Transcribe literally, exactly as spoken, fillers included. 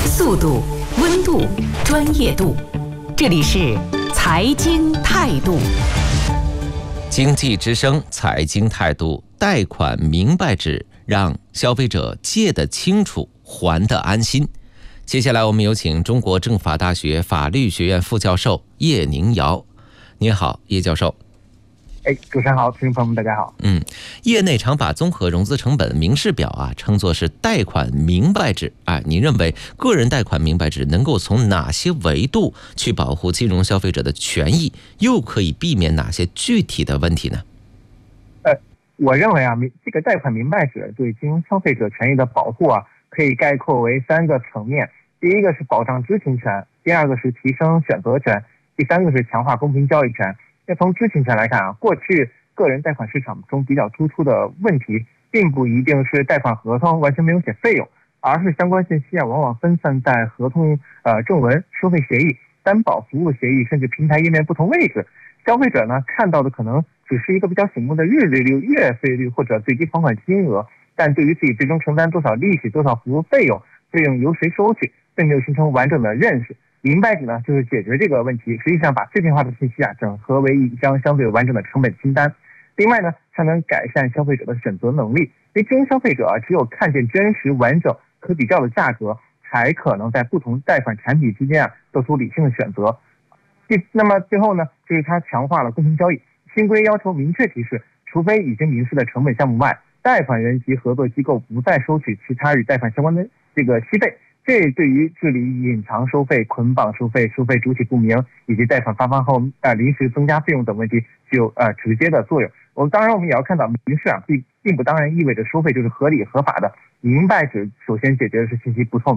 速度、温度、专业度，这里是财经态度。 经济之声财经态度，贷款明白纸，让消费者借得清楚，还得安心。接下来我们有请中国政法大学法律学院副教授叶宁尧。您好，叶教授。 哎，主持人好，听众朋友们大家好。 嗯，业内常把综合融资成本明示表啊称作是贷款明白纸啊。您认为个人贷款明白纸能够从哪些维度去保护金融消费者的权益，又可以避免哪些具体的问题呢？ 呃，我认为啊，这个贷款明白纸对金融消费者权益的保护啊，可以概括为三个层面。第一个是保障知情权，第二个是提升选择权，第三个是强化公平交易权。那从知情权来看啊，过去个人贷款市场中比较突出的问题，并不一定是贷款合同完全没有写费用，而是相关信息啊往往分散在合同呃正文、收费协议、担保服务协议，甚至平台页面不同位置。消费者呢看到的可能只是一个比较醒目的日利率、月费率或者最低还款金额，但对于自己最终承担多少利息、多少服务费用、费用由谁收取，并没有形成完整的认识。明白纸呢，就是解决这个问题，实际上把碎片化的信息啊整合为一张相对完整的成本清单。另外呢，它能改善消费者的选择能力，因为金融消费者啊，只有看见真实、完整、可比较的价格，才可能在不同贷款产品之间啊做出理性的选择。第，那么最后呢，就是它强化了公平交易。新规要求明确提示，除非已经明示的成本项目外，贷款人及合作机构不再收取其他与贷款相关的这个息费。这对于治理隐藏收费、捆绑收费、收费主体不明以及贷款发放后呃临时增加费用等问题具有呃直接的作用。我们当然我们也要看到，明示啊并并不当然意味着收费就是合理合法的。明白纸首先解决的是信息不透明。